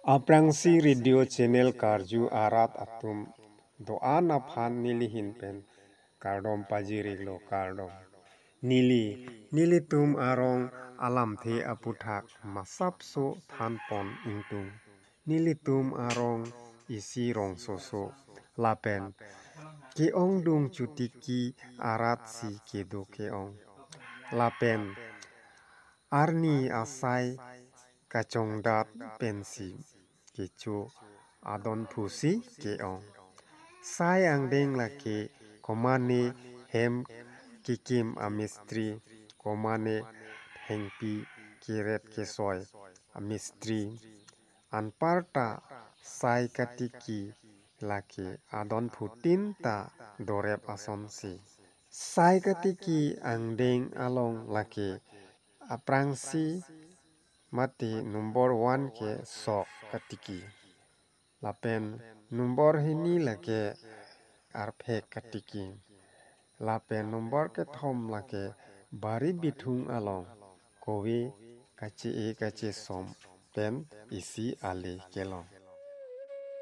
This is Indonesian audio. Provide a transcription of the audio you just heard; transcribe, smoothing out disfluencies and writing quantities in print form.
Aprangsi radio channel karju arat atum doa naphan nilihin pen kardom pajiriglo kardom. Nili tum arong alam the aputhak masap so thanpon ingtung. Nili tum arong isi rong soso lapen keong dung cutiki arat si kedo keong. Lapen arni asai kacongdat pensi kecu adon pusi keong. Sai ang deng lake komane hem kikim amistri komane hengpi kiret kesoy amistri anparta sai katiki lake adon putin ta dorep asonsi. Sai katiki ang deng along lake aprangsi mati nombor 1 ke sok katiki. Lapen nombor hini lake arpek katiki. Lapen nombor ke thom lake bari bithung along kowe kace som pen isi ale kelong.